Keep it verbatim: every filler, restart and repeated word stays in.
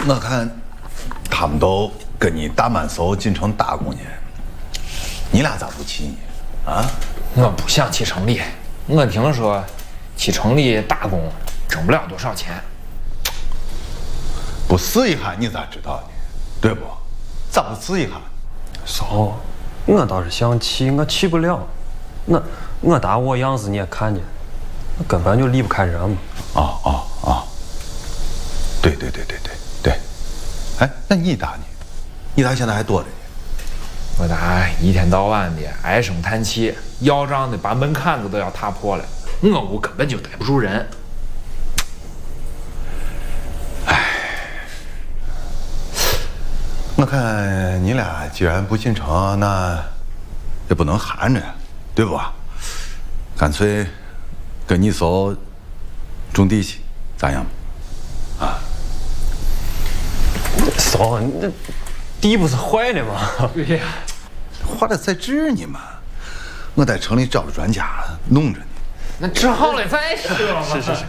我看他们都跟你大满手进城打工呢，你俩咋不去呢？啊？ 我不想去城里，我听说去城里打工挣不了多少钱。 不试一下你咋知道呢？对不？咋不试一下？ 嫂，我倒是想去，我去不了。那我打我样子你也看见，那根本就离不开人嘛。 啊啊啊！对对对对对对。哎，那你打呢？你打现在还多着呢。 我打一天到晚的唉声叹气，要账的把门槛子都要踏破了，我屋根本就待不住人。 哎，我看你俩既然不进城，那也不能寒着呀，对不？干脆跟你嫂种地去，咋样？啊？ 嫂，你这地不是坏的吗？ 对呀。 花的在这儿呢嘛，我在城里找了专家弄着呢。 那治好了再说嘛。 是是是。